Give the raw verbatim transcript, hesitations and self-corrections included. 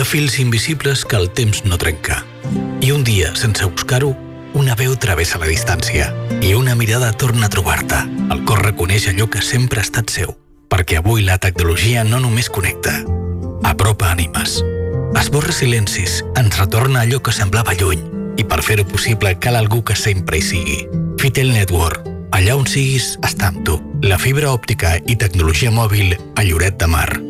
ha fils invisibles que el temps no trenca. I un dia, sense buscar-ho, una veu travessa la distància i una mirada torna a trobar-te. El cor reconeix allò que sempre ha estat seu, perquè avui la tecnologia no només connecta, apropa ànimes, esborra silencis, ens retorna allò que semblava lluny, i per fer-ho possible cal algú que sempre hi sigui. Fitel Network, allà on siguis, està amb tu. La fibra òptica i tecnologia mòbil a Lloret de Mar.